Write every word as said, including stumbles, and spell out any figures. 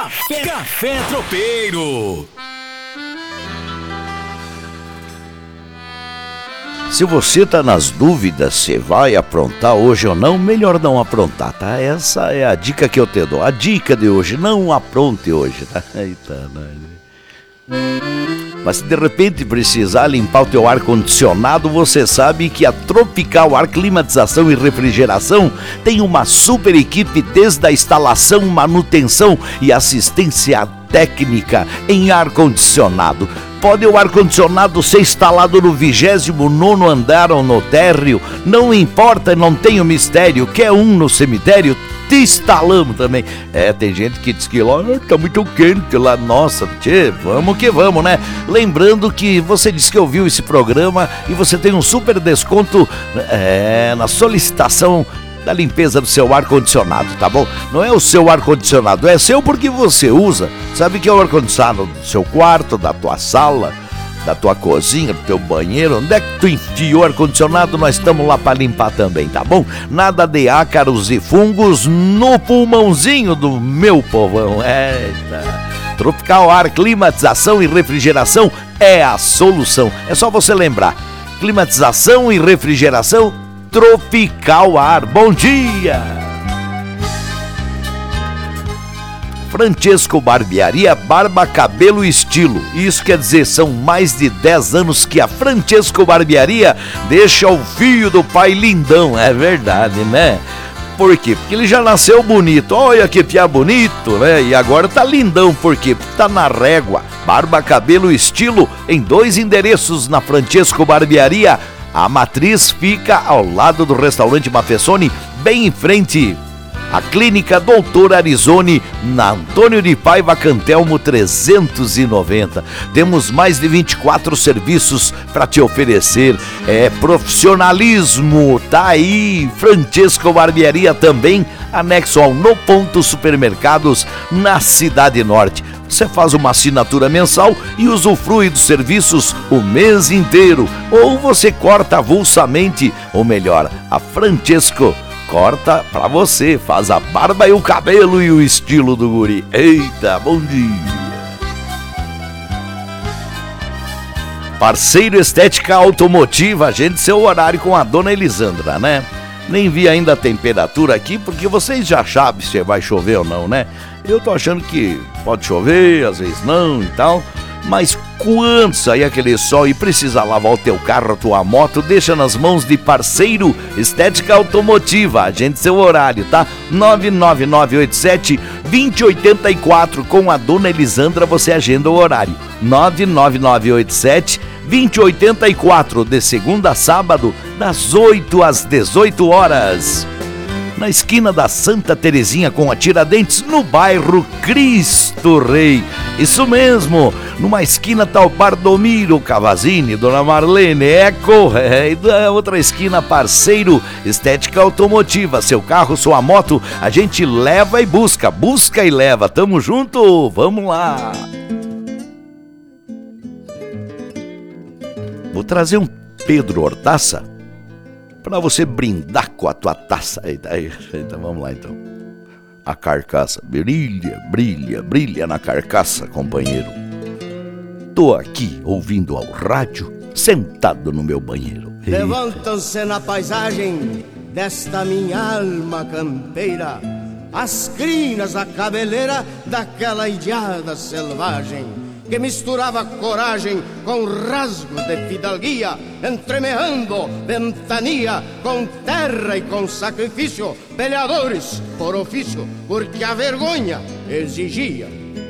Café, Café Tropeiro. Se você tá nas dúvidas se vai aprontar hoje ou não, melhor não aprontar, tá? Essa é a dica que eu te dou. A dica de hoje, não apronte hoje, tá? Eita, não. Mas se de repente precisar limpar o teu ar-condicionado, você sabe que a Tropical Ar Climatização e Refrigeração tem uma super equipe desde a instalação, manutenção e assistência técnica em ar-condicionado. Pode o ar-condicionado ser instalado no vigésimo nono andar ou no térreo, não importa, não tem o mistério. Quer um no cemitério? Te instalamos também. É, tem gente que diz que lá tá muito quente lá. Nossa, tchê, vamos que vamos, né? Lembrando que você disse que ouviu esse programa e você tem um super desconto é, na solicitação da limpeza do seu ar-condicionado, tá bom? Não é o seu ar-condicionado, é seu porque você usa. Sabe que é o ar-condicionado do seu quarto, da tua sala, da tua cozinha, do teu banheiro. Onde é que tu enfiou o ar-condicionado? Nós estamos lá para limpar também, tá bom? Nada de ácaros e fungos no pulmãozinho do meu povão. Eita! Tropical Ar Climatização e Refrigeração é a solução. É só você lembrar. Climatização e refrigeração Tropical Ar. Bom dia! Francesco Barbearia, barba, cabelo e estilo. Isso quer dizer, são mais de dez anos que a Francesco Barbearia deixa o fio do pai lindão. É verdade, né? Por quê? Porque ele já nasceu bonito. Olha que piá bonito, né? E agora tá lindão. Por quê? Porque tá na régua. Barba, cabelo e estilo em dois endereços na Francesco Barbearia. A matriz fica ao lado do restaurante Mafessoni, bem em frente à clínica Doutor Arizone, na Antônio de Paiva Cantelmo trezentos e noventa. Temos mais de vinte e quatro serviços para te oferecer. É profissionalismo, tá aí. Francesco Barbearia também, anexo ao No Ponto Supermercados, na Cidade Norte. Você faz uma assinatura mensal e usufrui dos serviços o mês inteiro. Ou você corta avulsamente, ou melhor, a Francesco corta pra você, faz a barba e o cabelo e o estilo do guri. Eita, bom dia! Parceiro Estética Automotiva, agende seu horário com a dona Elisandra, né? Nem vi ainda a temperatura aqui, porque vocês já sabem se vai chover ou não, né? Eu tô achando que pode chover, às vezes não e tal, mas quando sair aquele sol e precisar lavar o teu carro, a tua moto, deixa nas mãos de Parceiro Estética Automotiva. Agende seu horário, tá? nove nove nove oito sete, dois zero oito quatro. Com a dona Elisandra você agenda o horário. nove nove nove oito sete, dois zero oito quatro, de segunda a sábado, das oito às dezoito horas. Na esquina da Santa Terezinha com a Tiradentes, no bairro Cristo Rei. Isso mesmo, numa esquina tá o Bardomiro Cavazini, Dona Marlene Eco, é, e da outra esquina Parceiro Estética Automotiva. Seu carro, sua moto, a gente leva e busca, busca e leva. Tamo junto, vamos lá. Vou trazer um Pedro Hortaça para você brindar com a tua taça. Eita, eita, vamos lá então. A carcaça brilha, brilha, brilha na carcaça, companheiro. Tô aqui ouvindo ao rádio, sentado no meu banheiro. Levantam-se na paisagem desta minha alma campeira as crinas da cabeleira daquela indiada selvagem que misturava coragem com rasgos de fidalguia, entremeando ventania com terra e com sacrifício, peleadores por ofício, porque a vergonha exigia.